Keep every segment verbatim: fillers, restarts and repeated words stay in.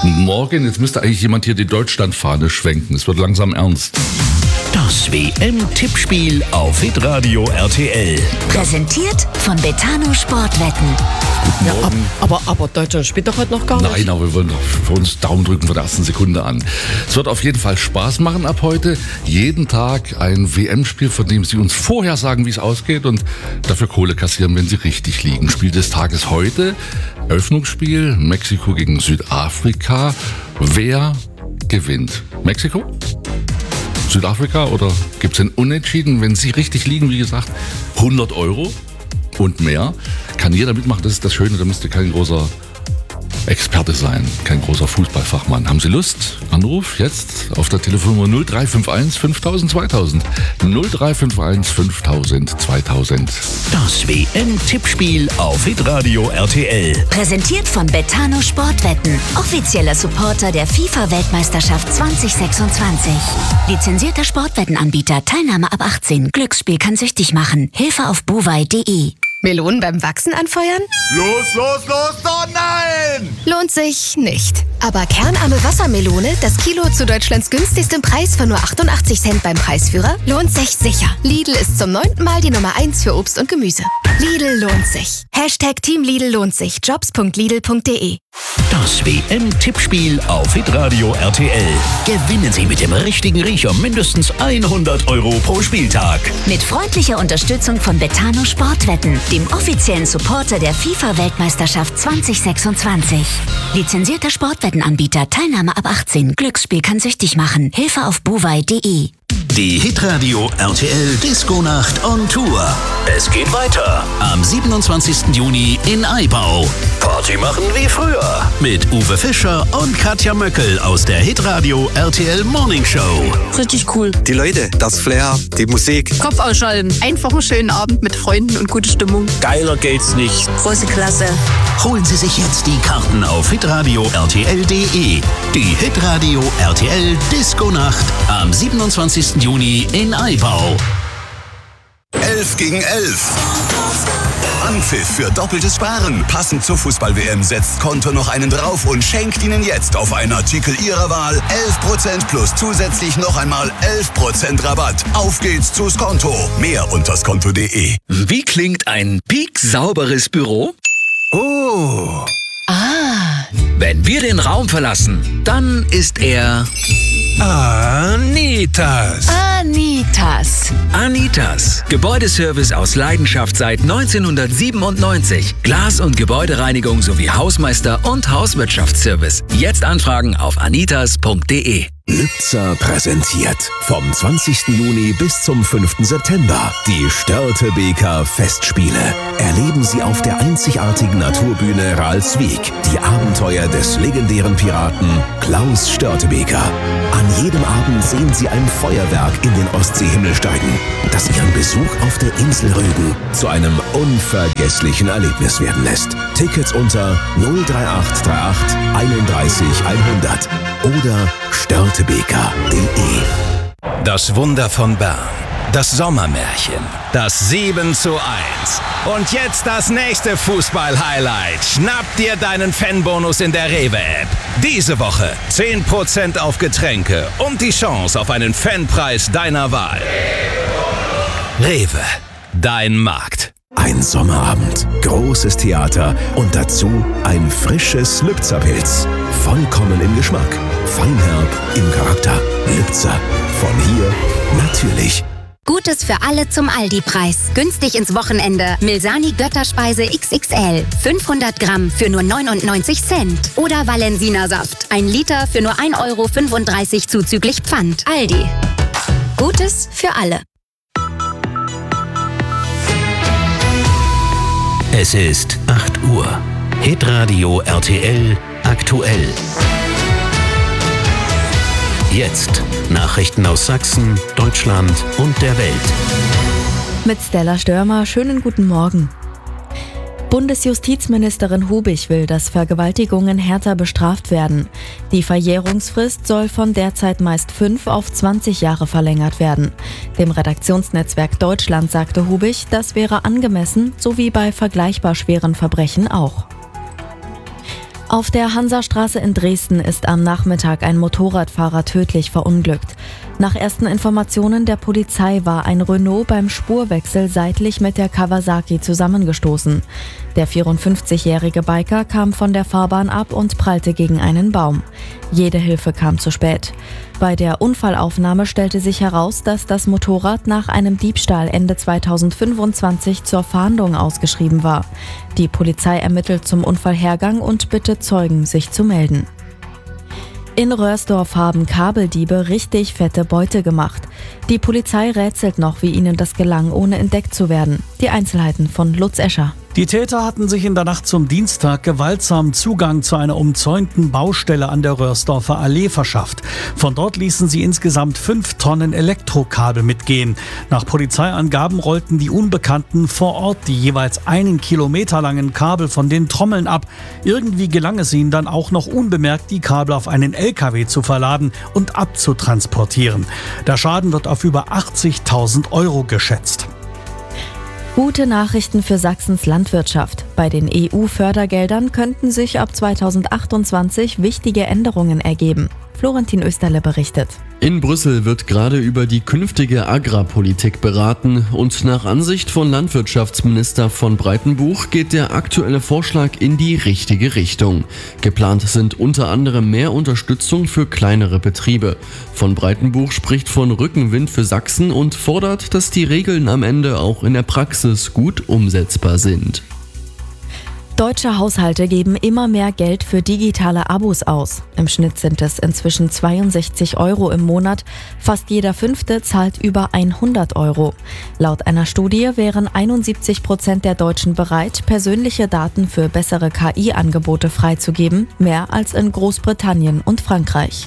Morgen, jetzt müsste eigentlich jemand hier die Deutschlandfahne schwenken. Es wird langsam ernst. Das W M-Tippspiel auf Hitradio R T L. Präsentiert von Betano Sportwetten. Guten Ja, Morgen. aber, aber Deutschland spielt doch heute noch gar nicht. Nein, aber wir wollen doch für uns Daumen drücken von der ersten Sekunde an. Es wird auf jeden Fall Spaß machen ab heute. Jeden Tag ein W M-Spiel, von dem Sie uns vorher sagen, wie es ausgeht und dafür Kohle kassieren, wenn Sie richtig liegen. Spiel des Tages heute, Eröffnungsspiel, Mexiko gegen Südafrika. Wer gewinnt? Mexiko? Südafrika oder gibt es ein Unentschieden? Wenn Sie richtig liegen, wie gesagt, hundert Euro und mehr. Kann jeder mitmachen, das ist das Schöne, da müsste kein großer Experte sein, kein großer Fußballfachmann. Haben Sie Lust? Anruf jetzt auf der Telefonnummer null drei fünf eins fünftausend zweitausend. null drei fünf eins fünftausend zweitausend. Das W M-Tippspiel auf Hitradio R T L. Präsentiert von Betano Sportwetten. Offizieller Supporter der FIFA-Weltmeisterschaft zwanzig sechsundzwanzig. Lizenzierter Sportwettenanbieter. Teilnahme ab achtzehn. Glücksspiel kann süchtig machen. Hilfe auf buwei punkt de. Melonen beim Wachsen anfeuern? Los, los, los, oh nein! Lohnt sich nicht. Aber kernarme Wassermelone, das Kilo zu Deutschlands günstigstem Preis von nur achtundachtzig Cent beim Preisführer, lohnt sich sicher. Lidl ist zum neunten Mal die Nummer eins für Obst und Gemüse. Lidl lohnt sich. Hashtag Team Lidl lohnt sich. jobs punkt lidl punkt de. Das W M-Tippspiel auf Hitradio R T L. Gewinnen Sie mit dem richtigen Riecher mindestens hundert Euro pro Spieltag. Mit freundlicher Unterstützung von Betano Sportwetten, dem offiziellen Supporter der FIFA-Weltmeisterschaft zwanzig sechsundzwanzig. Lizenzierter Sportwettenanbieter. Teilnahme ab achtzehn. Glücksspiel kann süchtig machen. Hilfe auf buwei punkt de. Die Hitradio R T L Disco-Nacht on Tour. Es geht weiter am siebenundzwanzigsten Juni in Aibau. Party machen wie früher mit Uwe Fischer und Katja Möckel aus der Hitradio R T L Morning Show. Richtig cool. Die Leute, das Flair, die Musik. Kopf ausschalten. Einfach einen schönen Abend mit Freunden und gute Stimmung. Geiler geht's nicht. Große Klasse. Holen Sie sich jetzt die Karten auf hitradio r t l punkt de. Die Hitradio R T L Disco-Nacht am siebenundzwanzigsten Juni in Aibau. elf gegen elf. Anpfiff für doppeltes Sparen. Passend zur Fußball-W M setzt Konto noch einen drauf und schenkt Ihnen jetzt auf einen Artikel Ihrer Wahl elf Prozent plus zusätzlich noch einmal elf Prozent Rabatt. Auf geht's zu Skonto. Mehr unter skonto punkt de. Wie klingt ein pieksauberes Büro? Oh. Ah. Wenn wir den Raum verlassen, dann ist er... Anitas. Anitas. Anitas. Gebäudeservice aus Leidenschaft seit neunzehnhundertsiebenundneunzig. Glas- und Gebäudereinigung sowie Hausmeister- und Hauswirtschaftsservice. Jetzt anfragen auf anitas punkt de. Lübzer präsentiert vom zwanzigsten Juni bis zum fünften September die Störtebeker Festspiele. Erleben Sie auf der einzigartigen Naturbühne Ralswiek die Abenteuer des legendären Piraten Klaus Störtebeker. An jedem Abend sehen Sie ein Feuerwerk in den Ostseehimmel steigen, das Ihren Besuch auf der Insel Rügen zu einem unvergesslichen Erlebnis werden lässt. Tickets unter null drei acht drei acht einunddreißig hundert oder störtebeker punkt de. Das Wunder von Bern. Das Sommermärchen. Das sieben zu eins. Und jetzt das nächste Fußball-Highlight. Schnapp dir deinen Fanbonus in der Rewe-App. Diese Woche zehn Prozent auf Getränke und die Chance auf einen Fanpreis deiner Wahl. Rewe. Dein Markt. Ein Sommerabend, großes Theater und dazu ein frisches Lübzer-Pilz. Vollkommen im Geschmack, feinherb im Charakter. Lübzer, von hier natürlich. Gutes für alle zum Aldi-Preis. Günstig ins Wochenende. Milsani Götterspeise X X L. fünfhundert Gramm für nur neunundneunzig Cent. Oder Valensina Saft. Ein Liter für nur ein Euro fünfunddreißig zuzüglich Pfand. Aldi. Gutes für alle. Es ist acht Uhr. Hitradio R T L aktuell. Jetzt Nachrichten aus Sachsen, Deutschland und der Welt. Mit Stella Störmer, schönen guten Morgen. Bundesjustizministerin Hubig will, dass Vergewaltigungen härter bestraft werden. Die Verjährungsfrist soll von derzeit meist fünf auf zwanzig Jahre verlängert werden. Dem Redaktionsnetzwerk Deutschland sagte Hubig, das wäre angemessen, so wie bei vergleichbar schweren Verbrechen auch. Auf der Hansastraße in Dresden ist am Nachmittag ein Motorradfahrer tödlich verunglückt. Nach ersten Informationen der Polizei war ein Renault beim Spurwechsel seitlich mit der Kawasaki zusammengestoßen. Der vierundfünfzigjährige Biker kam von der Fahrbahn ab und prallte gegen einen Baum. Jede Hilfe kam zu spät. Bei der Unfallaufnahme stellte sich heraus, dass das Motorrad nach einem Diebstahl Ende zweitausendfünfundzwanzig zur Fahndung ausgeschrieben war. Die Polizei ermittelt zum Unfallhergang und bittet Zeugen, sich zu melden. In Röhrsdorf haben Kabeldiebe richtig fette Beute gemacht. Die Polizei rätselt noch, wie ihnen das gelang, ohne entdeckt zu werden. Die Einzelheiten von Lutz Escher. Die Täter hatten sich in der Nacht zum Dienstag gewaltsam Zugang zu einer umzäunten Baustelle an der Röhrsdorfer Allee verschafft. Von dort ließen sie insgesamt fünf Tonnen Elektrokabel mitgehen. Nach Polizeiangaben rollten die Unbekannten vor Ort die jeweils einen Kilometer langen Kabel von den Trommeln ab. Irgendwie gelang es ihnen dann auch noch unbemerkt, die Kabel auf einen L K W zu verladen und abzutransportieren. Der Schaden wird auf über achtzigtausend Euro geschätzt. Gute Nachrichten für Sachsens Landwirtschaft. Bei den E U-Fördergeldern könnten sich ab zweitausendachtundzwanzig wichtige Änderungen ergeben. Florentin Österle berichtet. In Brüssel wird gerade über die künftige Agrarpolitik beraten und nach Ansicht von Landwirtschaftsminister von Breitenbuch geht der aktuelle Vorschlag in die richtige Richtung. Geplant sind unter anderem mehr Unterstützung für kleinere Betriebe. Von Breitenbuch spricht von Rückenwind für Sachsen und fordert, dass die Regeln am Ende auch in der Praxis gut umsetzbar sind. Deutsche Haushalte geben immer mehr Geld für digitale Abos aus. Im Schnitt sind es inzwischen zweiundsechzig Euro im Monat. Fast jeder Fünfte zahlt über hundert Euro. Laut einer Studie wären einundsiebzig Prozent der Deutschen bereit, persönliche Daten für bessere K I-Angebote freizugeben, mehr als in Großbritannien und Frankreich.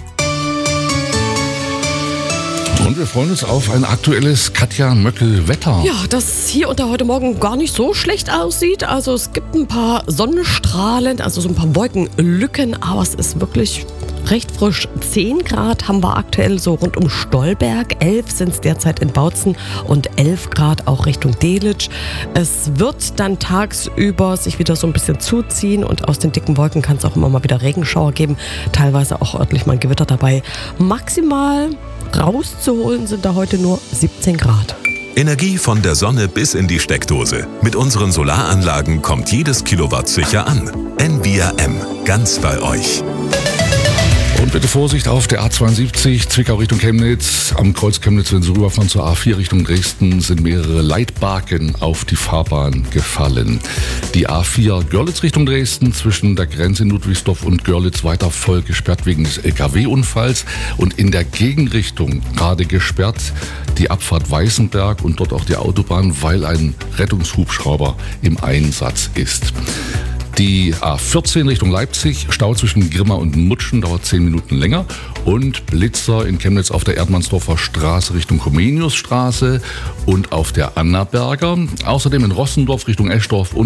Und wir freuen uns auf ein aktuelles Katja Möckel-Wetter. Ja, das hier und da heute Morgen gar nicht so schlecht aussieht. Also es gibt ein paar Sonnenstrahlen, also so ein paar Wolkenlücken, aber es ist wirklich recht frisch. zehn Grad haben wir aktuell so rund um Stolberg, elf sind es derzeit in Bautzen und elf Grad auch Richtung Delitzsch. Es wird dann tagsüber sich wieder so ein bisschen zuziehen und aus den dicken Wolken kann es auch immer mal wieder Regenschauer geben, teilweise auch örtlich mal ein Gewitter dabei. Maximal rauszuholen sind da heute nur siebzehn Grad. Energie von der Sonne bis in die Steckdose. Mit unseren Solaranlagen kommt jedes Kilowatt sicher an. N V R M, ganz bei euch. Und bitte Vorsicht auf der A zweiundsiebzig, Zwickau Richtung Chemnitz. Am Kreuz Chemnitz, wenn Sie rüberfahren zur A vier Richtung Dresden, sind mehrere Leitbarken auf die Fahrbahn gefallen. Die A vier Görlitz Richtung Dresden, zwischen der Grenze in Ludwigsdorf und Görlitz weiter voll gesperrt wegen des L K W-Unfalls. Und in der Gegenrichtung gerade gesperrt die Abfahrt Weißenberg und dort auch die Autobahn, weil ein Rettungshubschrauber im Einsatz ist. Die A vierzehn Richtung Leipzig, Stau zwischen Grimma und Mutschen, dauert zehn Minuten länger. Und Blitzer in Chemnitz auf der Erdmannsdorfer Straße Richtung Comeniusstraße und auf der Annaberger. Außerdem in Rossendorf Richtung Eschdorf und